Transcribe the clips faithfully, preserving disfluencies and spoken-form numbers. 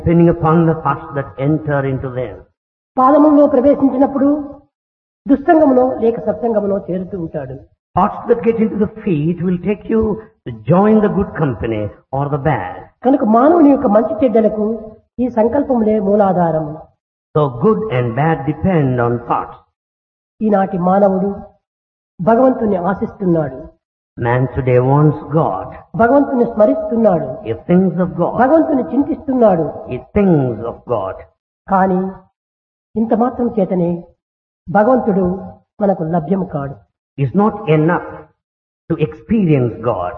depending upon the thoughts that enter into them. పాదములో ప్రవేశించినప్పుడు దుస్సంగములో లేక సత్సంగములో చేరుతూ ఉంటాడు. Thoughts that get into the feet will take you to join the good company or the bad. కనుక మానవుని యొక్క మంచి చెడ్డలకు ఈ సంకల్పములే మూలాధారము. So good and bad depend on thoughts. ఈనాటి మానవుడు భగవంతుని ఆశిస్తున్నాడు, Man today wants God. భగవంతుని స్మరిస్తున్నాడు, He thinks of God. భగవంతుని చింతిస్తున్నాడు. He thinks of God. కానీ ఇంత మాత్రం చేతనే భగవంతుడు మనకు లభ్యము కాడు. It's not enough to experience God.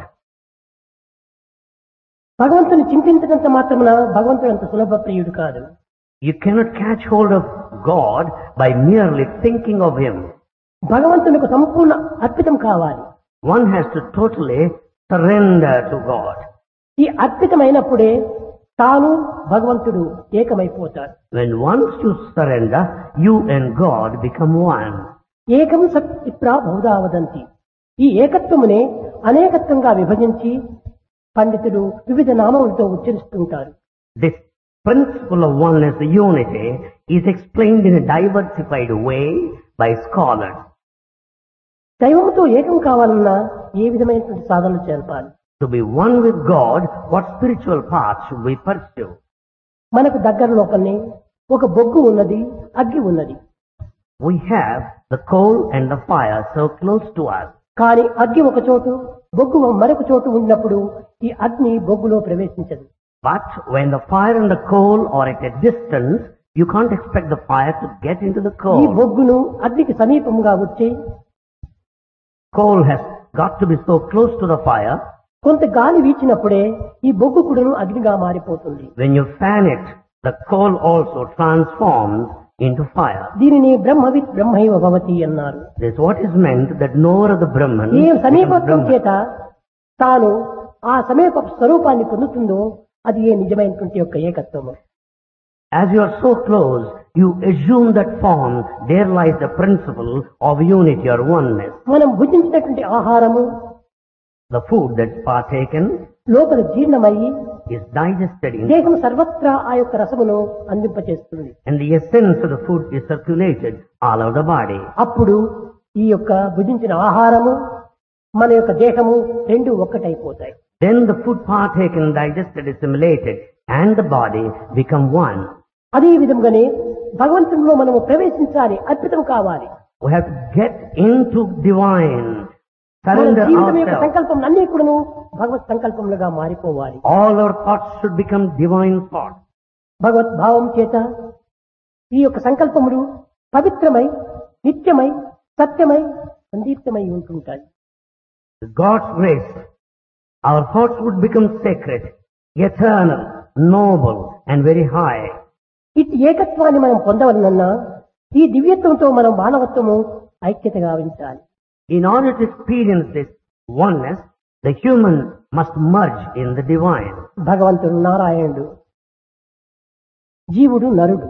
భగవంతుని చింతించినంత మాత్రమున భగవంతుడు అంత సులభ ప్రియుడు కాదు. You cannot catch hold of God by merely thinking of Him. భగవంతునికి సంపూర్ణ అర్పితం కావాలి. One has to totally surrender to God. ఈ అర్పితమైనప్పుడే తాను భగవంతుడు ఏకమైపోతాడు. When once you surrender, you and God become one. ఏకం సత్ విప్రా బహుధా వదంతి. ఈ ఏకత్వమునే అనేకత్వంగా విభజించి పండితులు వివిధ నామములతో ఉచ్చరిస్తుంటారు. This principle of oneness, the unity, is explained in a diversified way by scholars. దైవముతో ఏకం కావాలన్నా ఏ విధమైనటువంటి సాధనలు చేర్పాలి? To be one with God, what spiritual path should we pursue? మనకు దగ్గర లోపలనే ఒక బొగ్గు ఉన్నది, అగ్గి ఉన్నది. We have the coal and the fire so close to us. కానీ అగ్గి ఒక చోటు, బొగ్గు మరొక చోటు ఉన్నప్పుడు ఈ అగ్ని బొగ్గులో ప్రవేశించదు. But when the fire and the coal are at a distance, you can't expect the fire to get into the ఈ coal. బొగ్గును అగ్నికి సమీపంగా వచ్చి Coal has got to be so close to the fire. కొంత గాలి వీచినప్పుడే ఈ బొగ్గు కూడాను అగ్నిగా మారిపోతుంది. When you fan it, the coal also transforms into fire. దీనిని బ్రహ్మవిత్ బ్రహ్మైవ భవతి అన్నారు. This is what is meant, that knower of the Brahman A becomes సమీపత్వం Brahman. చేత తాను ఆ సమీప స్వరూపాన్ని పొందుతుందో అది ఏ నిజమైనటువంటి యొక్క ఏకత్వము. As you are so close, you assume that form, there lies the principle of unity or oneness. మనం భుజించినటువంటి ఆహారము The food that's partaken లోపల జీర్ణమయ్యి is digested in, దేహం సర్వత్రా ఆ యొక్క రసమును అందింపచేస్తుంది. and the essence of the food is circulated all over the body. అప్పుడు ఈ యొక్క భుజించిన ఆహారము మన యొక్క దేహము రెండు ఒక్కటైపోతాయి. Then the food partaken, digested, assimilated, and the body become one. అదే విధంగానే భగవంతునిలో మనము ప్రవేశించాలి, అర్పితం కావాలి. We have to get into divine, మన surrender జీవితం యొక్క ourselves. సంకల్పం అన్ని కూడాను భగవత్ సంకల్పములుగా మారిపోవాలి. All our thoughts should become divine thoughts. భగవత్ భావం చేత ఈ యొక్క సంకల్పములు పవిత్రమై నిత్యమై సత్యమై సందీప్తమై ఉంటుంటాయి. With God's grace, our thoughts would become sacred, eternal, noble, and very high. ఇటు ఏకత్వాన్ని మనం పొందవలనన్నా ఈ దివ్యత్వంతో మనం మానవత్వము ఐక్యత గావించాలి. In order to experience this oneness, the human must merge in the divine. భగవంతుడు నారాయణుడు, జీవుడు నరుడు.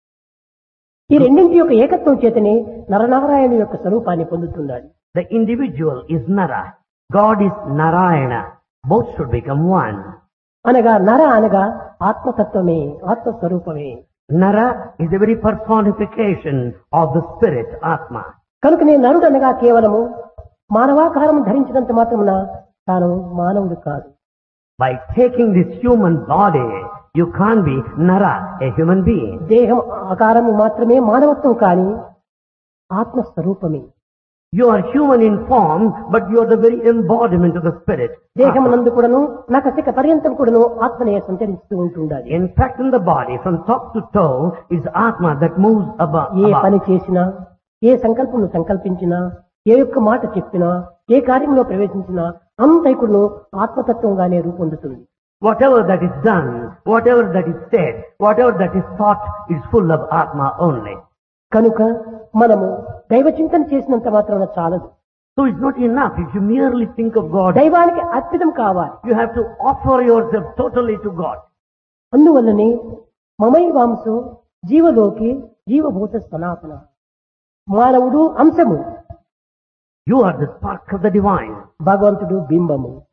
ఈ రెండింటి యొక్క ఏకత్వం చేతనే నరనారాయణ యొక్క స్వరూపాన్ని పొందుతున్నాడు. The individual is Nara, God is Narayana. Both should become one. అనగా నర అనగా ఆత్మతత్వమే, ఆత్మస్వరూపమే. Nara is the very personification of the spirit, Atma. కనుకనే నరుడు అనగా కేవలము మానవాకారం ధరించినంత మాత్రమున తాను మానవుడు కాదు. By taking this human body, you can't be Nara, a human being. దేహం ఆకారము మాత్రమే మానవత్వం కాని ఆత్మస్వరూపమే. You are human in form, but you are the very embodiment of the spirit. దేహం Atma. నందు కూడాను నఖశిఖ పర్యంతం కూడాను ఆత్మనే సంచరిస్తూ ఉంటుండాలి. In fact, in the body, from top to toe, is Atma that moves above. A above. పని చేసినా, ఏ సంకల్పం సంకల్పించినా, ఏ యొక్క మాట చెప్పినా, ఏ కార్యంలో ప్రవేశించినా అంతైకుడును ఆత్మతత్వంగానే రూపొందుతుంది. Whatever that is done, whatever that is said, whatever that is thought, is full of Atma only. కనుక మనము దైవ చింతన చేసినంత మాత్రాన చాలదు. So it's not enough if you merely think of God. దైవానికి అర్పితం కావాలి. You have to offer yourself totally to God. అందువల్లనే మమైవాంశో జీవలోకి జీవభూత సనాతన. మానవుడు అంశము, You are the spark of the divine. భగవంతుడు బింబము.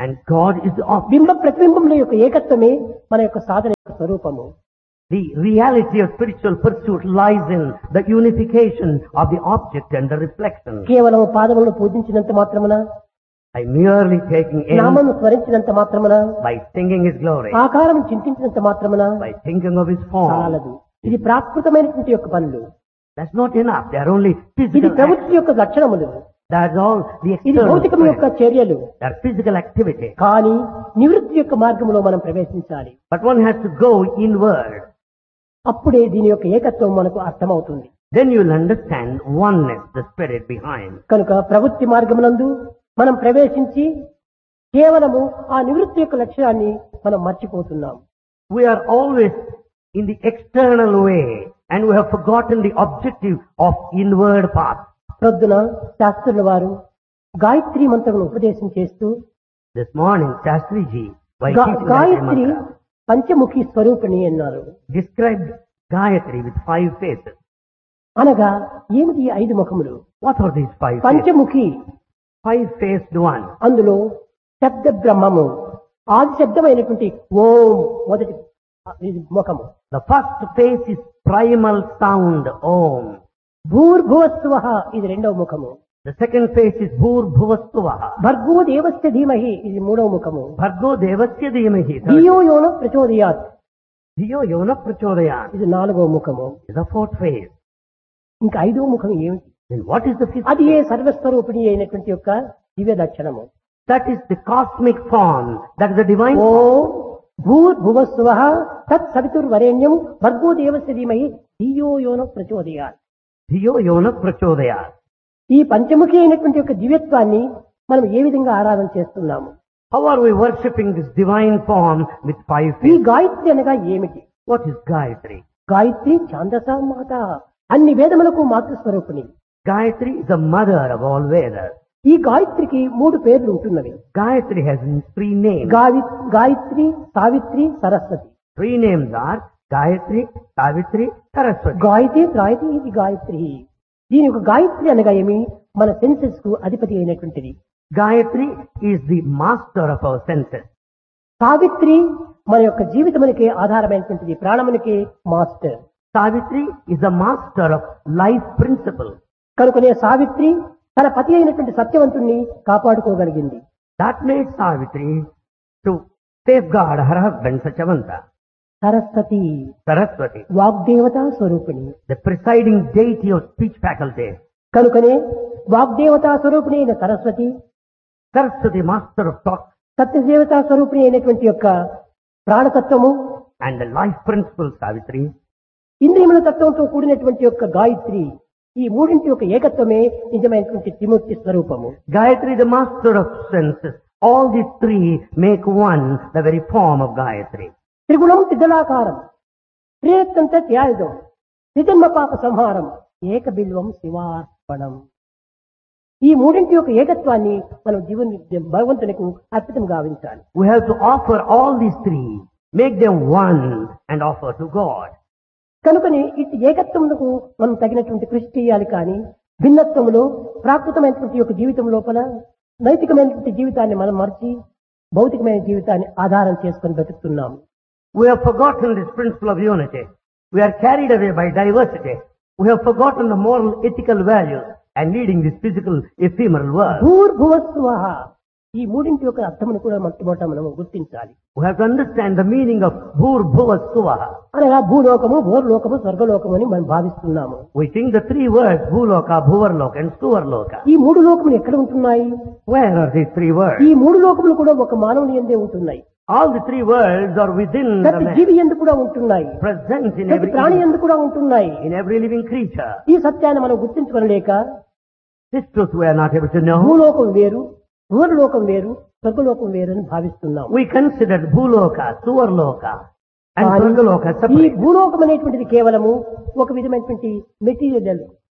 And God is the object. బింబ ప్రతిబింబముల యొక్క ఏకత్వమే మన యొక్క సాధన యొక్క స్వరూపము. The reality of spiritual pursuit lies in the unification of the object and the reflection. కేవలం పాదములను పూజించినంత మాత్రమున, By merely taking in, నామమును స్మరించినంత మాత్రమున, by singing His glory, ఆకారం చింతించినంత మాత్రమున by thinking of His form, చాలదు. ఇది ప్రాకృతమైనటువంటి యొక్క పనులు. that's not enough. They are only ఇది physical ప్రవృత్తి acts. యొక్క లక్షణములు. That's all the ఇది భౌతికం external. యొక్క చర్యలు. They are physical activity. కానీ నివృత్తి యొక్క మార్గంలో మనం ప్రవేశించాలి. But one has to go inward. అప్పుడే దీని యొక్క ఏకత్వం మనకు అర్థమవుతుంది. Then you'll understand oneness, the spirit behind. కనుక ప్రవృత్తి మార్గమునందు మనం ప్రవేశించి కేవలము ఆ నివృత్తి యొక్క లక్ష్యాన్ని మనం మర్చిపోతున్నాం. We are always in the external way and we have forgotten the objective of inward path. ప్రొద్దున శాస్త్రుల వారు గాయత్రి మంత్రమును ఉపదేశం చేస్తూ This morning, Shastri Ji, while గా- teaching Gayatri Gayatri Mantra, Panchamukhi స్వరూపిణి అన్నారు. described Gayatri with five faces. అనగా ఏమిటి ఈ ఐదు ముఖములు? What are these five faces? Panchamukhi, Five-faced one. అందులో శబ్ద బ్రహ్మము, ఆది శబ్దమైనటువంటి ఓం మొదటి ఇది ముఖము. The first face is primal sound, Om. భూర్భువస్వ ఇది రెండవ ముఖము. The second face is Bhur Bhuvastvaha. భర్గో దేవస్య ధీమహి ఇది మూడవ ముఖము. Bhargo Devasya Dhimahi. Third. ధియో యోన ప్రచోదయాత్ Dhiyo Yona Prachodayat ఇది నాలుగవ ముఖము. is the fourth face. ఇంకా ఐదవ ముఖం ఏమిటి? Then what is the fifth అది ఏ face? సర్వస్వరూపిణి అయినటువంటి యొక్క దివ్య లక్షణము. That is the cosmic form. That is the divine oh form. భూర్భువస్వ తత్ సవితుర్వరేణ్యం భర్గో దేవస్య ధీమహి ధియో యోన ప్రచోదయాత్. Dhiyo Yona Prachodayat. ఈ పంచముఖి అయినటువంటి యొక్క దివ్యత్వాన్ని మనం ఏ విధంగా ఆరాధన చేస్తున్నాము? How are we worshipping this divine form with five ఈ faces? గాయత్రి అనగా ఏమిటి? What is Gayatri? గాయత్రి ఛాందస మాత, అన్ని వేదములకు మాతృస్వరూపిణి. Gayatri is the mother of all Vedas. ఈ గాయత్రికి మూడు పేర్లు ఉంటున్నవి. Gayatri has three names. Gavi Gayatri, Savitri, Saraswati. Three names are Gayatri, Savitri, Saraswati. Gayatri త్రాయతి ఇది గాయత్రి. దీని యొక్క గాయత్రి అనగా ఏమి? మన సెన్సెస్ కు అధిపతి అయినటువంటిది. Gayatri is the master of our senses. Savitri మన యొక్క జీవితమునికి ఆధారమైనటువంటిది, ప్రాణమునికి master. Savitri is the master of life principle. కనుకనే సావిత్రి తన పతి అయినటువంటి సత్యవంతుణ్ణి కాపాడుకోగలిగింది. That made Savitri to safeguard her husband Sachavanta. Saraswati Saraswati, వాగ్దేవతా స్వరూపిణి. the presiding deity of speech faculty. కనుకనే వాగ్దేవతా స్వరూపిణి అయిన Saraswati, Saraswati, master of talk సత్యదేవతా స్వరూపిణి అయినటువంటి యొక్క ప్రాణతత్వము, and the life principle Savitri. ఇంద్రియముల తత్వంతో కూడినటువంటి యొక్క గాయత్రి, ఈ మూడింటి యొక్క ఏకత్వమే నిజమైనటువంటి త్రిమూర్తి స్వరూపము. Gayatri, the master of senses. All the three make one, the very form of Gayatri. త్రిగుణం త్రిదళాకారం, త్రియత్తంత త్యాయుధం, త్రిజన్మ పాప సంహారం, ఏక బిల్వం శివార్పణం. ఈ మూడింటి యొక్క ఏకత్వాన్ని మనం జీవన్ భగవంతునికి అర్పితం గావించాలి. We have to offer all these three, make them one and offer to God. కనుకని ఇటు ఏకత్వములకు మనం తగినటువంటి కృషి చేయాలి. కానీ భిన్నత్వములో ప్రాకృతమైనటువంటి యొక్క జీవితం లోపల నైతికమైనటువంటి జీవితాన్ని మనం మర్చి భౌతికమైన జీవితాన్ని ఆధారం చేసుకొని బ్రతుకుతున్నాం. We have forgotten this principle of unity. We are carried away by diversity. We have forgotten the moral, ethical values and leading this physical, ephemeral world. భూర్భువస్వః ఈ మూడింటి యొక్క అర్థమును కూడా మొట్టమొదట మనం గుర్తించాలి. We have to understand the meaning of Bhur Bhuva Suvaha. అనగా భూలోకము, భూర్లోకము, స్వర్గలోకము అని మనం భావిస్తున్నాము. We think the three words Bhuloka, Bhuvarloka and Suvarloka. ఈ మూడు లోకములు ఎక్కడ ఉంటున్నాయి? Where are these three words? ఈ మూడు లోకములు కూడా ఒక మానవుని యందే ఉంటున్నాయి. All the three words are within the ప్రతి man, జీవి యందు కూడా ఉంటున్నాయి. present in ప్రతి every, ప్రాణి యందు కూడా ఉంటున్నాయి. in every living creature. ఈ సత్యాన్ని మనం గుర్తించుకోలేక This truth we are not able to know. భూలోకం వేరు, భూర్లోకం వేరు, స్వర్గలోకం వేరు అని భావిస్తున్నాం. We considered Bhuloka, Suvarloka and కానీ Swargaloka ఈ separate. భూలోకం అనేటువంటిది కేవలము ఒక విధమైనటువంటి material,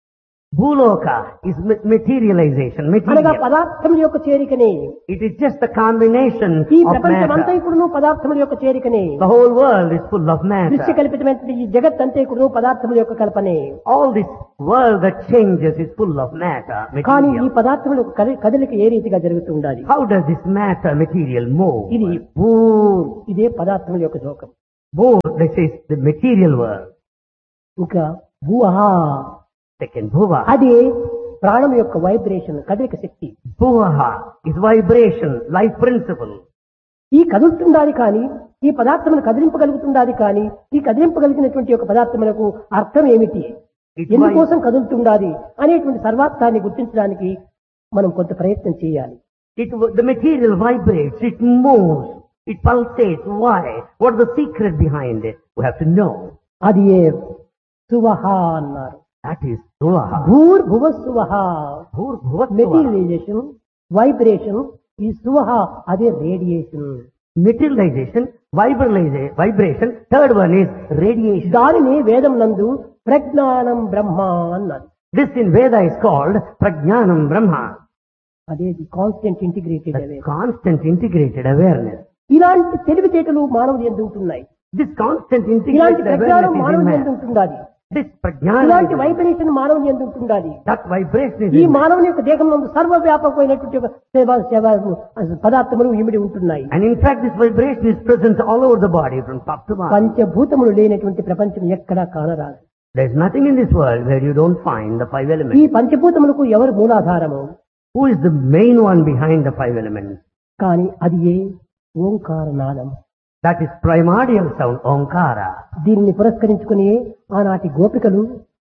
Bhuloka is ma- materialization, అనగా material. పదార్థముల యొక్క చేరికనే. It is just the combination ఈ of ప్రపంచమంతా matter. ఇప్పుడు పదార్థముల యొక్క చేరికనే. The whole world is full of దృశ్య matter. కల్పితమైనటువంటి ఈ జగత్ అంతా ఇప్పుడు పదార్థముల యొక్క కల్పనే. All this world that changes is full of matter, కానీ ఈ material. పదార్థముల యొక్క కదలి- కదలిక ఏ రీతిగా జరుగుతూ ఉండాలి? How does this matter, material move? ఇది భూర్, ఇదే పదార్థముల యొక్క లోకం. Both, this is the material world. ఇంకా భూహా, Second, Bhuva. అది ప్రాణం యొక్క వైబ్రేషన్, కదలిక శక్తి. Bhuvaha is vibration, life principle. ఈ కదులుతుండాలి కానీ, ఈ పదార్థమును కదిలింపగలుగుతుండాలి కానీ, ఈ కదిలింపగలిగినటువంటి యొక్క పదార్థములకు అర్థం ఏమిటి, It's ఎందుకోసం కదులుతుండాలి అనేటువంటి సర్వార్థాన్ని గుర్తించడానికి మనం కొంత ప్రయత్నం చేయాలి. It, the material vibrates, it moves, it pulsates. Why? What is the secret behind it? We have to know. అది ఏ సువహ అన్నారు. That is Suvaha. భూర్ భువ సువహ. Bhurbhuva Suvaha. మెటీరియలైజేషన్, వైబ్రేషన్, ఈ సువహ అదే radiation. Materialization, vibration, vibration. Third one is radiation. దానిని వేదం నందు ప్రజ్ఞానం బ్రహ్మ అన్నారు. This in Veda is called Prajnanam Brahma. అదే constant integrated The constant integrated awareness. ఇలాంటి తెలివితేటలు మానవులు ఎందు ఉంటున్నాయి. This constant ఇలాంటి integrated ప్రజ్ఞానం awareness is in మానవుని ఎందు man. ఉంటుండాలి. This ఇలాంటి Prajnana, వైబ్రేషన్ మానవుని ఎందు ఉంటుండాలి. that vibration is ఈ in man. మానవుని యొక్క దేహం నందు సర్వవ్యాపకమైనటువంటి ఒక సేవ సేవ పదార్థములు ఇమిడి ఉంటున్నాయి. And in fact, this vibration is present all over the body from top to bottom. పంచభూతములు లేనటువంటి ప్రపంచం ఎక్కడా కానరాదు. There is nothing in this world where you don't find the five ఈ elements. పంచభూతములకు ఎవరు మూలాధారము? Who is the main one behind the five elements? కానీ అది ఏ ఓంకార నాదం. That is primordial sound, Omkara. దీనిని పురస్కరించుకుని ఆనాటి గోపికలు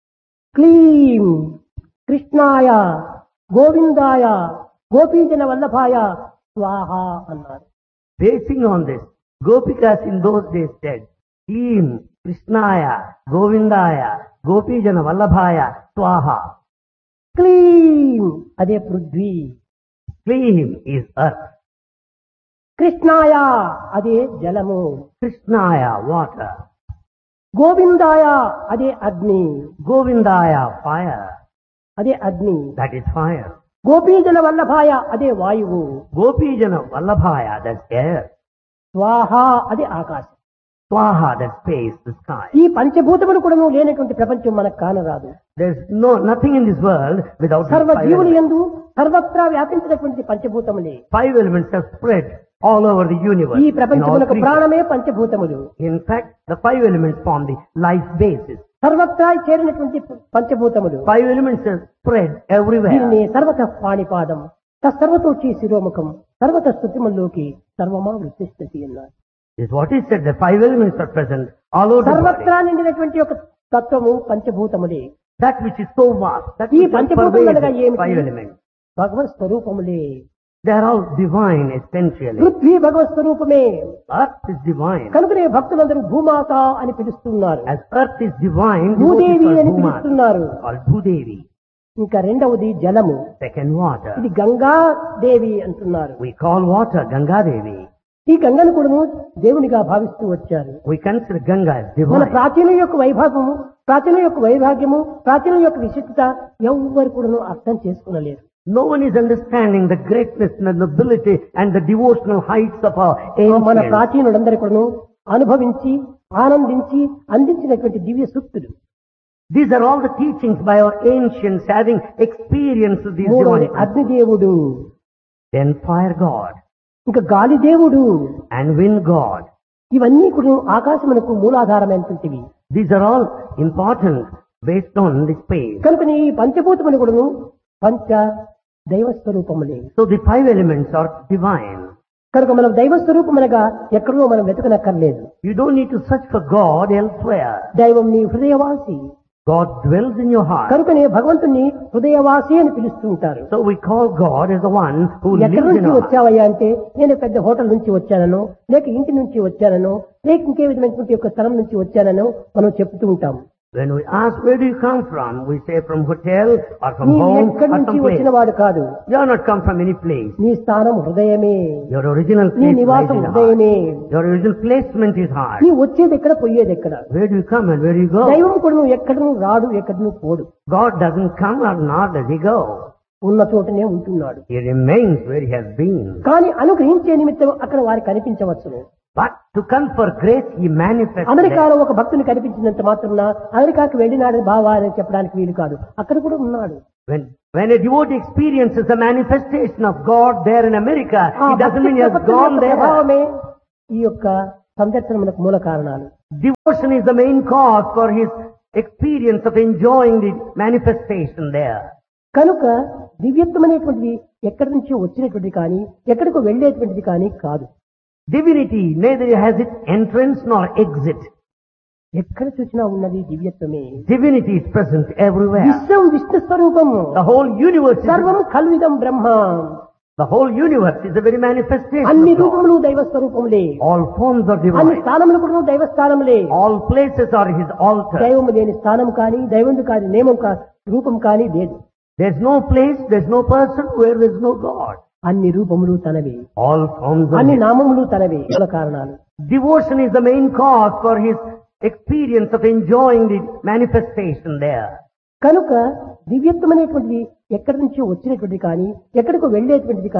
క్లీం కృష్ణాయ గోవిందాయ గోపీజన వల్లభాయ స్వాహ అన్నారు. Basing on this, Gopikas in those days said, Klim, Krishnaya, Govindaya, Gopijana Vallabhaya, Swaha. క్లీం అదే పృథ్వీ, Klim is earth. కృష్ణాయ అదే జలము, Krishnaya, water. గోవిందాయ అదే అగ్ని, Govindaya, fire. అదే అగ్ని, That is fire. గోపీజన వల్లభాయ అదే వాయువు, Gopijana Vallabhaya, that's air. స్వాహ అదే ఆకాశం. Swaha, that's space, the sky. ఈ పంచభూతములు కూడా లేనటువంటి ప్రపంచం మనకు కానరాదు. There's no nothing in this world without these సర్వ five జీవులు elements. యందు సర్వత్రా వ్యాపించినటువంటి పంచభూతములే. Five elements have spread all over the universe. ఈ in all ప్రపంచములకు creatures. ప్రాణమే పంచభూతములు. In fact, the five elements form the life basis. సర్వత్రా చేరినటువంటి పంచభూతములు. Five elements are spread everywhere. దీనిని సర్వత పాణిపాదం తత్సర్వతోచి శిరోముఖం సర్వత స్థుతిమల్లోకి సర్వమా వృత్తిస్థితి అన్నారు. This is what is said. The five elements are present all over the body. సర్వత్రా నిండినటువంటి ఒక తత్వము పంచభూతములే. That which is so vast, that ఈ which పంచభూతములు అనగా pervades the ఏమిటి? five elements. Bhagwat స్వరూపములే. They are all divine essentially. Prithvi భగవత్ స్వరూపమే. Earth is divine. కనుకనే భక్తులందరూ భూమాత అని పిలుస్తున్నారు, As earth is divine, Bhudevi devotees అని call Bhuma, పిలుస్తున్నారు. called Bhudevi. ఇంకా రెండవది జలము, Second, water. ఇది గంగా దేవి అంటున్నారు. We call water Ganga Devi. ఈ గంగను కూడా దేవునిగా భావిస్తూ వచ్చారు. We consider Ganga as మన divine. ప్రాచీన యొక్క వైభవము, ప్రాచీన యొక్క వైభాగ్యము, ప్రాచీన యొక్క విశిష్టత ఎవ్వరు కూడా అర్థం చేసుకునలేరు. No one is understanding the greatness and the nobility and the devotional heights of our మన ancients. ప్రాచీనులందరూ కూడా అనుభవించి ఆనందించి అందించినటువంటి దివ్య సూక్తులు. These are all the teachings by our ancients having experienced these మూడవది divine. అగ్నిదేవుడు, Then fire God ఇంకా గాలి దేవుడు, and wind God. ఇవన్నీ కూడా ఆకాశమునకు మూలాధారమైనటువంటివి. These are all important based on the space. కనుక ఈ పంచభూతములు కూడా పంచ దైవ స్వరూపములే. So the five elements are divine. కనుక మనం దైవ స్వరూపమనగా ఎక్కడో మనం వెతకనక్కర్లేదు. You don't need to search for God elsewhere. దైవం నీ హృదయవాసి. God dwells in your heart. కనుకనే భగవంతుని హృదయవాసి అని పిలుస్తూ ఉంటారు. So we call God as the one who ఎక్కడి lives in నుంచి our heart. వచ్చావయ్యా అంటే నేను పెద్ద హోటల్ నుంచి వచ్చానను, లేక ఇంటి నుంచి వచ్చానను, లేక ఇంకే విధమైనటువంటి యొక్క స్థలం నుంచి వచ్చానను మనం చెప్తూ ఉంటాం. When we ask where do you come from, we say from hotel or from నీవు home ఎక్కడి or నుంచి some place. వచ్చిన వాడు కాదు. You are not come from any place. నీ స్థానం హృదయమే. Your original నీ place lies నివాసం in the heart. హృదయమే. Your original placement is heart. నీ వచ్చేది ఎక్కడ, పోయేది ఎక్కడ? Where do you come and where do you go? దైవం కూడా నువ్వు ఎక్కడను రాడు, ఎక్కడను పోడు. God doesn't come or nor does he go. ఉన్న చోటనే ఉంటున్నాడు. He remains where he has been. కానీ అనుగ్రహించే నిమిత్తం అక్కడ వారికి కనిపించవచ్చును. But to confer grace, he manifests. అమెరికాలో ఒక భక్తుని కనిపించినంత మాత్రం అమెరికాకు వెళ్ళినాడని బావా అని చెప్పడానికి వీలు కాదు. అక్కడ కూడా ఉన్నాడు. When, when a devotee experiences the manifestation of God there in America, ఆ it doesn't mean he has భక్తి gone there. ప్రభావమే ఈ యొక్క సందర్శనములకు మూల కారణాలు. Devotion is the main cause for his experience of enjoying the manifestation there. కనుక దివ్యత్వం అనేటువంటిది ఎక్కడి నుంచో వచ్చినటువంటిది కానీ ఎక్కడికో వెళ్ళేటువంటిది కానీ కాదు. Divinity neither has its entrance nor exit. ఎక్కడ చూసినా ఉన్నది దివ్యత్వమే. Divinity is present everywhere. విశ్వం విష్ణు స్వరూపము. The whole universe is, సర్వం కల్విదం బ్రహ్మ. the whole universe is a very manifestation అన్ని of God. రూపములు దైవ స్వరూపములే. All forms are అన్ని divine. స్థానములు కూడా దైవ స్థానములే. All places are his altar. దైవము లేని స్థానం కానీ దైవము కాని నియమం కా రూపం కానీ లేదు. There's no place, there's no person where there's no God. అన్ని రూపములు తనవే, All forms are అన్ని his. నామములు తనవే. మూల కారణాలు. Devotion is the main cause for his experience of enjoying the manifestation there. కనుక దివ్యత్వం అనేటువంటిది ఎక్కడి నుంచో వచ్చినటువంటిది కానీ ఎక్కడికో వెళ్ళేటువంటిది